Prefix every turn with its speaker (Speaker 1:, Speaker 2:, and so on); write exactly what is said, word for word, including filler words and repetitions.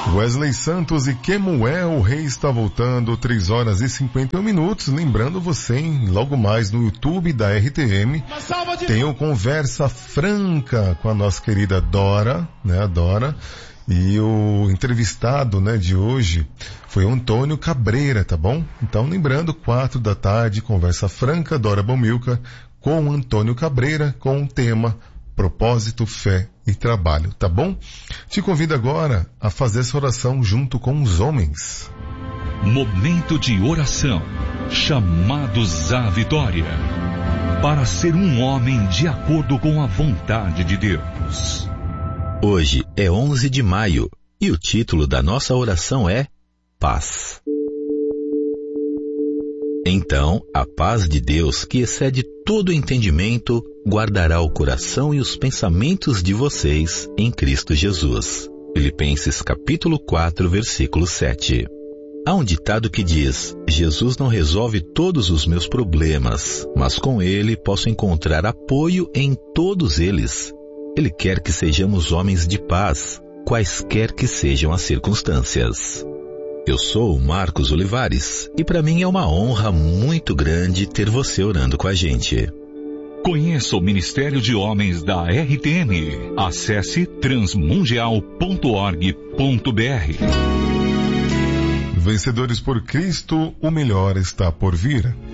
Speaker 1: Wesley Santos e Kemuel, o Rei está voltando, três horas e cinquenta e um minutos. Lembrando você, hein, logo mais no YouTube da R T M, tem o Conversa Franca com a nossa querida Dora, né, a Dora. E o entrevistado, né, de hoje foi o Antônio Cabreira, tá bom? Então, lembrando, quatro da tarde, Conversa Franca, Dora Bomilca, com Antônio Cabreira, com o tema Propósito, Fé e Trabalho, tá bom? Te convido agora a fazer essa oração junto com os homens.
Speaker 2: Momento de oração, chamados à vitória, para ser um homem de acordo com a vontade de Deus.
Speaker 3: Hoje é onze de maio e o título da nossa oração é Paz. Então, a paz de Deus, que excede todo entendimento, guardará o coração e os pensamentos de vocês em Cristo Jesus. Filipenses capítulo quatro, versículo sete. Há um ditado que diz: Jesus não resolve todos os meus problemas, mas com Ele posso encontrar apoio em todos eles. Ele quer que sejamos homens de paz, quaisquer que sejam as circunstâncias. Eu sou o Marcos Olivares e para mim é uma honra muito grande ter você orando com a gente.
Speaker 2: Conheça o Ministério de Homens da R T M. Acesse transmundial ponto org ponto br.
Speaker 1: Vencedores por Cristo, o melhor está por vir.